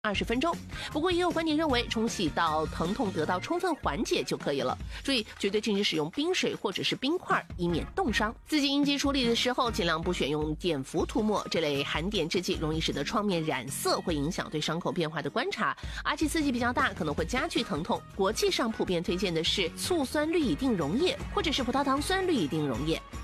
20分钟。不过也有观点认为，冲洗到疼痛得到充分缓解就可以了。注意，绝对禁止使用冰水或者是冰块，以免冻伤。自己应急处理的时候，尽量不选用碘伏涂抹，这类含碘制剂容易使得创面染色，会影响对伤口变化的观察，而且刺激比较大，可能会加剧疼痛。国际上普遍推荐的是醋酸氯乙定溶液或者是葡萄糖酸氯乙定溶液。